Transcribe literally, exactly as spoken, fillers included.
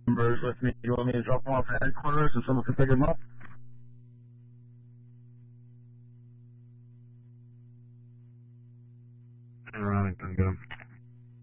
Members with me. You want me to drop them off at headquarters and someone can pick them up? Ironic, I'm good.